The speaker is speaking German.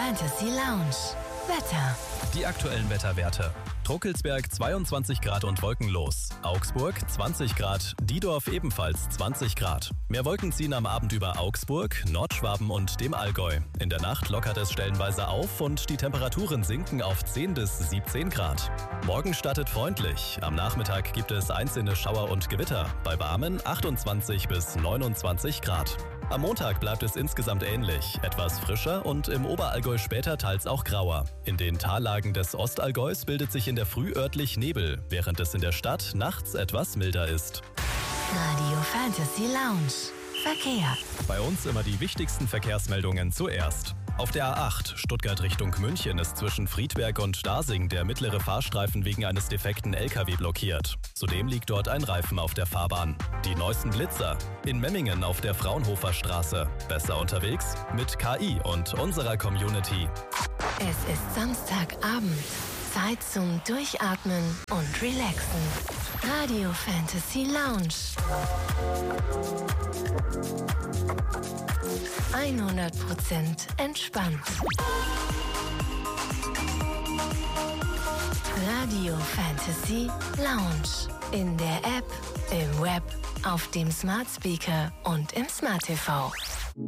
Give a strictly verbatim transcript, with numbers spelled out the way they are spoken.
Fantasy Lounge. Wetter. Die aktuellen Wetterwerte. Truckelsberg zweiundzwanzig Grad und wolkenlos. Augsburg zwanzig Grad, Diedorf ebenfalls zwanzig Grad. Mehr Wolken ziehen am Abend über Augsburg, Nordschwaben und dem Allgäu. In der Nacht lockert es stellenweise auf und die Temperaturen sinken auf zehn bis siebzehn Grad. Morgen startet freundlich. Am Nachmittag gibt es einzelne Schauer und Gewitter. Bei warmen achtundzwanzig bis neunundzwanzig Grad. Am Montag bleibt es insgesamt ähnlich, etwas frischer und im Oberallgäu später teils auch grauer. In den Tallagen des Ostallgäus bildet sich in der Früh örtlich Nebel, während es in der Stadt nachts etwas milder ist. Radio Fantasy Lounge. Verkehr. Bei uns immer die wichtigsten Verkehrsmeldungen zuerst. Auf der A acht Stuttgart Richtung München ist zwischen Friedberg und Starsing der mittlere Fahrstreifen wegen eines defekten L K W blockiert. Zudem liegt dort ein Reifen auf der Fahrbahn. Die neuesten Blitzer. In Memmingen auf der Fraunhofer Straße. Besser unterwegs mit K I und unserer Community. Es ist Samstagabend. Zeit zum Durchatmen und Relaxen. Radio Fantasy Lounge. hundert Prozent entspannt. Radio Fantasy Lounge. In der App, im Web, auf dem Smart Speaker und im Smart T V.